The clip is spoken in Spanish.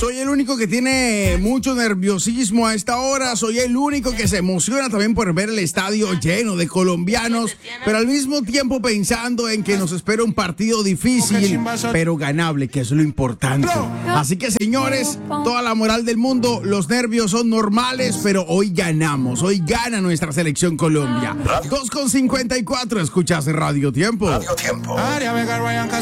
Soy el único que tiene mucho nerviosismo a esta hora. Soy el único que se emociona también por ver el estadio lleno de colombianos, pero al mismo tiempo pensando en que nos espera un partido difícil, pero ganable, que es lo importante. Así que, señores, toda la moral del mundo, los nervios son normales, pero hoy ganamos. Hoy gana nuestra selección Colombia. 2:54, escuchas Radio Tiempo. Radio Tiempo.